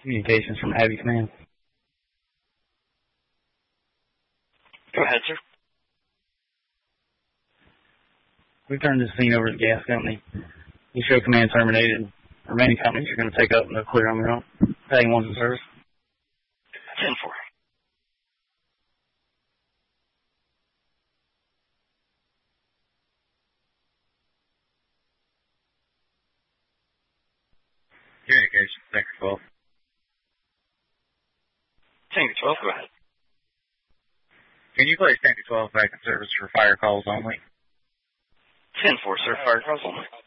Communications from Abbey Command. Go ahead, sir. We turned this scene over to the gas company. You show command terminated. Remaining companies are going to take up no clear on their own. Paying ones in service. 10-4. Communications, Tanker 12. Tanker 12, go ahead. Can you place Tanker 12 back in service for fire calls only? 10-4, sir. Fire calls only.